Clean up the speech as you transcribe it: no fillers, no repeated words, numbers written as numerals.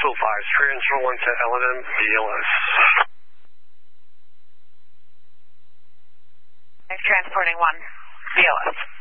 Bristol 5, transfer 1 to LNM BLS. Transporting 1, BLS.